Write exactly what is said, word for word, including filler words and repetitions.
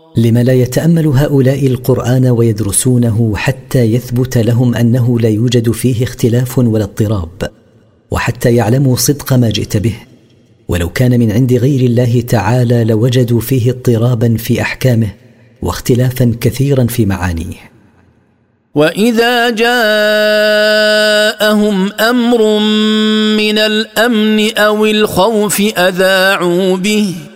لم لا يتأمل هؤلاء القرآن ويدرسونه حتى يثبت لهم أنه لا يوجد فيه اختلاف ولا اضطراب، وحتى يعلموا صدق ما جئت به؟ ولو كان من عند غير الله تعالى لوجدوا فيه اضطرابا في أحكامه واختلافا كثيرا في معانيه. وإذا جاءهم أمر من الأمن أو الخوف أذاعوا به